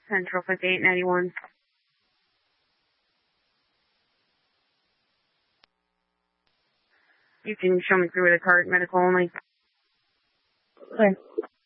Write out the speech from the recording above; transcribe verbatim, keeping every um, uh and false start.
Central fifty-eight ninety-one. You can show me through with a cart, medical only. Okay.